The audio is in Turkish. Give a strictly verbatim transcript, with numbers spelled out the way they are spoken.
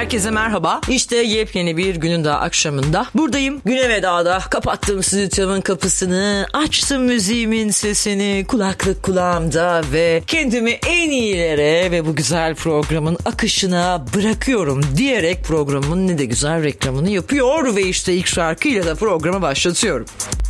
Herkese merhaba. İşte yepyeni bir günün daha akşamında buradayım. Güne vedada kapattım stüdyomun kapısını, açtım müziğimin sesini kulaklık kulağımda ve kendimi en iyilere ve bu güzel programın akışına bırakıyorum diyerek programın ne de güzel reklamını yapıyor ve işte ilk şarkıyla da programı başlatıyorum.